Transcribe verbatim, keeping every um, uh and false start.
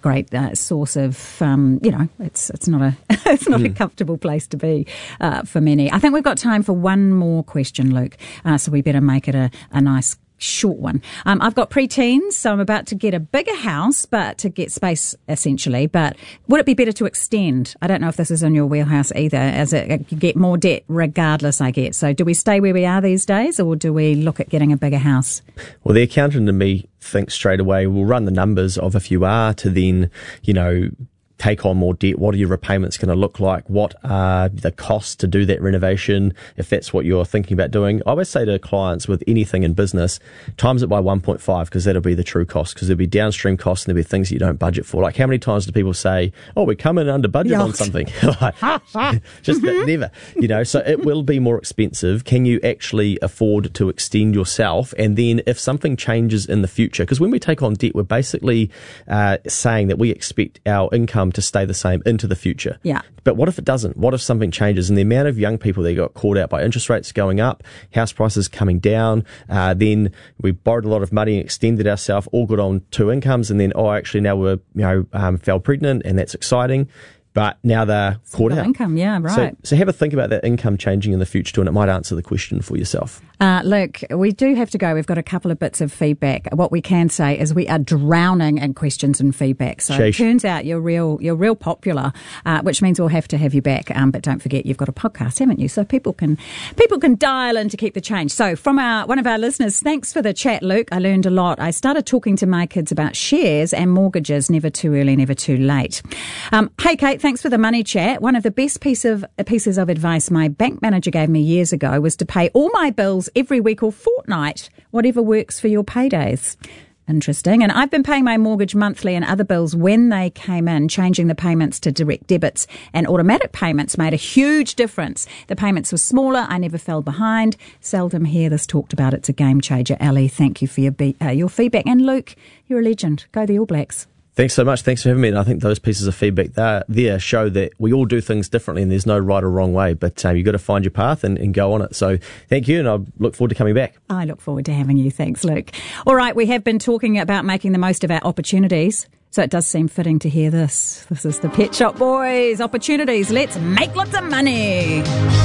great uh, source of, um, you know, it's it's not a it's not mm. a comfortable place to be uh, for many. I think we've got time for one more question, Luke. Uh, so we better make it a, a nice short one. Um, I've got preteens, so I'm about to get a bigger house, but to get space essentially. But would it be better to extend? I don't know if this is in your wheelhouse either, as it, you get more debt regardless, I get. So do we stay where we are these days, or do we look at getting a bigger house? Well, the accountant and me think straight away, we'll run the numbers of if you are to then, you know, take on more debt, what are your repayments going to look like? What are the costs to do that renovation? If that's what you're thinking about doing, I always say to clients with anything in business, times it by one point five, because that'll be the true cost, because there'll be downstream costs and there'll be things that you don't budget for. Like, how many times do people say, oh, we're coming under budget Yacht. on something? Like, just mm-hmm. never, you know, so it will be more expensive. Can you actually afford to extend yourself? And then if something changes in the future, because when we take on debt, we're basically uh, saying that we expect our income to stay the same into the future. Yeah. But what if it doesn't? What if something changes? And the amount of young people that got caught out by interest rates going up, house prices coming down, uh, then we borrowed a lot of money and extended ourselves, all good on two incomes, and then, oh, actually now we're, you know, um, fell pregnant, and that's exciting. But now they're caught out. Income, yeah, right. So, so have a think about that income changing in the future too, and it might answer the question for yourself. Uh, look, we do have to go. We've got a couple of bits of feedback. What we can say is we are drowning in questions and feedback. So Sheesh. It turns out you're real, you're real popular, uh, which means we'll have to have you back. Um, but don't forget, you've got a podcast, haven't you? So people can people can dial in to keep the change. So from our one of our listeners, thanks for the chat, Luke. I learned a lot. I started talking to my kids about shares and mortgages. Never too early, never too late. Um, hey, Kate, thanks for the money chat. One of the best piece of pieces of advice my bank manager gave me years ago was to pay all my bills every week or fortnight, whatever works for your paydays. Interesting. And I've been paying my mortgage monthly and other bills when they came in. Changing the payments to direct debits and automatic payments made a huge difference. The payments were smaller. I never fell behind. Seldom hear this talked about. It's a game changer. Ali, thank you for your, be- uh, your feedback. And Luke, you're a legend. Go the All Blacks. Thanks so much. Thanks for having me. And I think those pieces of feedback there, there show that we all do things differently and there's no right or wrong way, but um, you've got to find your path and, and go on it. So thank you, and I look forward to coming back. I look forward to having you. Thanks, Luke. All right, we have been talking about making the most of our opportunities. So it does seem fitting to hear this. This is the Pet Shop Boys. Opportunities. Let's make lots of money.